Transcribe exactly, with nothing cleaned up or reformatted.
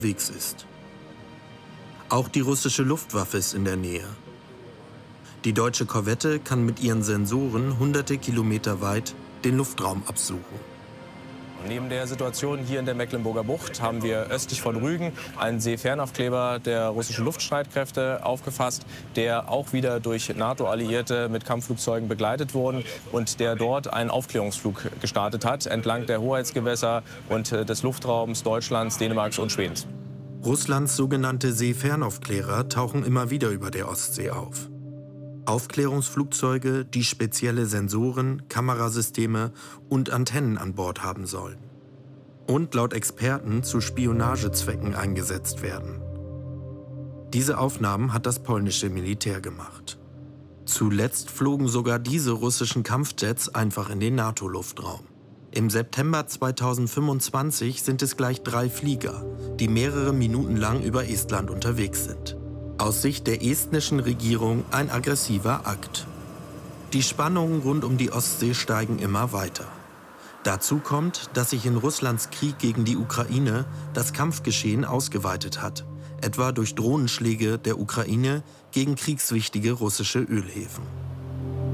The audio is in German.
unterwegs ist. Auch die russische Luftwaffe ist in der Nähe. Die deutsche Korvette kann mit ihren Sensoren hunderte Kilometer weit den Luftraum absuchen. Neben der Situation hier in der Mecklenburger Bucht haben wir östlich von Rügen einen Seefernaufkleber der russischen Luftstreitkräfte aufgefasst, der auch wieder durch NATO-Alliierte mit Kampfflugzeugen begleitet wurde und der dort einen Aufklärungsflug gestartet hat entlang der Hoheitsgewässer und des Luftraums Deutschlands, Dänemarks und Schwedens. Russlands sogenannte Seefernaufklärer tauchen immer wieder über der Ostsee auf. Aufklärungsflugzeuge, die spezielle Sensoren, Kamerasysteme und Antennen an Bord haben sollen. Und laut Experten zu Spionagezwecken eingesetzt werden. Diese Aufnahmen hat das polnische Militär gemacht. Zuletzt flogen sogar diese russischen Kampfjets einfach in den NATO-Luftraum. Im September zweitausendfünfundzwanzig sind es gleich drei Flieger, die mehrere Minuten lang über Estland unterwegs sind. Aus Sicht der estnischen Regierung ein aggressiver Akt. Die Spannungen rund um die Ostsee steigen immer weiter. Dazu kommt, dass sich in Russlands Krieg gegen die Ukraine das Kampfgeschehen ausgeweitet hat, etwa durch Drohnenschläge der Ukraine gegen kriegswichtige russische Ölhäfen.